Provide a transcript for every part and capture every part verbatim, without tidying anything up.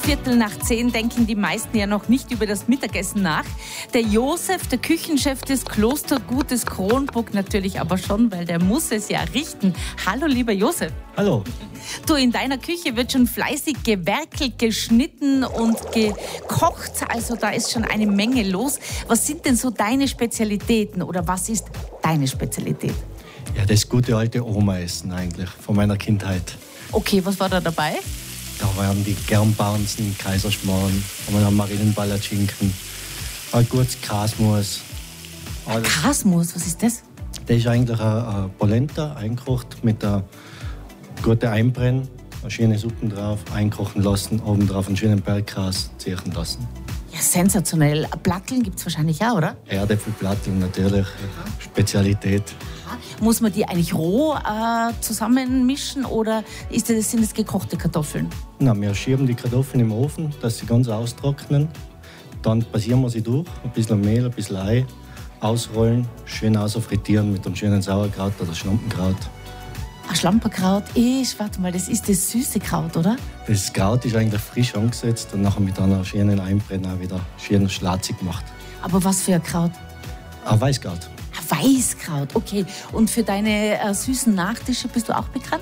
Viertel nach zehn denken die meisten ja noch nicht über das Mittagessen nach. Der Josef, der Küchenchef des Klostergutes Kronburg natürlich aber schon, weil der muss es ja richten. Hallo, lieber Josef. Hallo. Du, in deiner Küche wird schon fleißig gewerkelt, geschnitten und gekocht. Also da ist schon eine Menge los. Was sind denn so deine Spezialitäten oder was ist deine Spezialität? Ja, das gute alte Oma-Essen eigentlich, von meiner Kindheit. Okay, was war da dabei? Da waren die Germbarnsen, Kaiserschmarrn, Marillenpalatschinken, ein gutes Grasmus. Grasmus, was ist das? Das ist eigentlich eine Polenta, eingekocht mit einer guten Einbrennen, eine schöne Suppe drauf, einkochen lassen, oben drauf einen schönen Berggras ziehen lassen. Ja, sensationell. Platteln gibt es wahrscheinlich auch, oder? Erdäpfelplatteln natürlich, Spezialität. Muss man die eigentlich roh äh, zusammenmischen oder ist das, sind das gekochte Kartoffeln? Na, wir schieben die Kartoffeln im Ofen, dass sie ganz austrocknen. Dann passieren wir sie durch, ein bisschen Mehl, ein bisschen Ei, ausrollen, schön ausfrittieren mit einem schönen Sauerkraut oder Schlampenkraut. Ach, Schlampenkraut ist, warte mal, das ist das süße Kraut, oder? Das Kraut ist eigentlich frisch angesetzt und nachher mit einer schönen Einbrenner wieder schön schlatzig gemacht. Aber was für ein Kraut? Ein Weißkraut. Weißkraut, okay. Und für deine äh, süßen Nachtische bist du auch bekannt?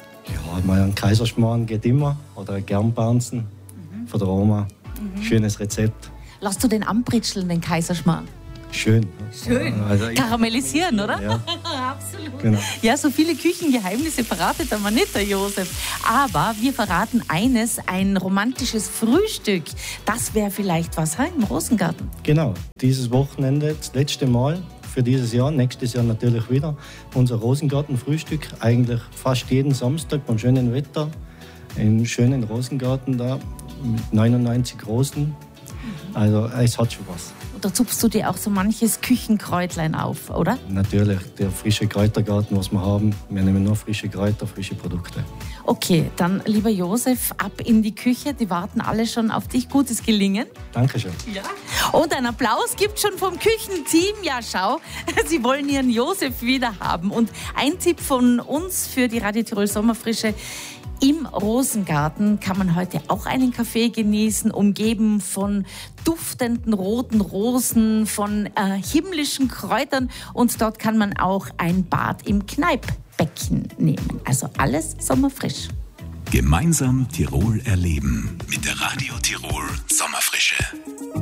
Ja, mal ein Kaiserschmarrn geht immer oder ein Germbarnsen mhm. von der Oma. Mhm. Schönes Rezept. Lass du den anbritscheln, den Kaiserschmarrn? Schön. Schön. Also karamellisieren, oder? Ja. Absolut. Genau. Ja, so viele Küchengeheimnisse verratet aber nicht der Josef. Aber wir verraten eines, ein romantisches Frühstück. Das wäre vielleicht was he, im Rosengarten. Genau. Dieses Wochenende, das letzte Mal für dieses Jahr, nächstes Jahr natürlich wieder, unser Rosengartenfrühstück. Eigentlich fast jeden Samstag beim schönen Wetter im schönen Rosengarten da mit neunundneunzig Rosen. Also es hat schon was. Da zupfst du dir auch so manches Küchenkräutlein auf, oder? Natürlich, der frische Kräutergarten, was wir haben. Wir nehmen nur frische Kräuter, frische Produkte. Okay, dann lieber Josef, ab in die Küche. Die warten alle schon auf dich. Gutes Gelingen. Dankeschön. Ja. Und ein Applaus gibt schon vom Küchenteam. Ja, schau, sie wollen ihren Josef wieder haben. Und ein Tipp von uns für die Radio Tirol Sommerfrische: Im Rosengarten kann man heute auch einen Kaffee genießen, umgeben von duftenden roten Rosen, von äh, himmlischen Kräutern. Und dort kann man auch ein Bad im Kneippbecken nehmen. Also alles sommerfrisch. Gemeinsam Tirol erleben mit der Radio Tirol Sommerfrische.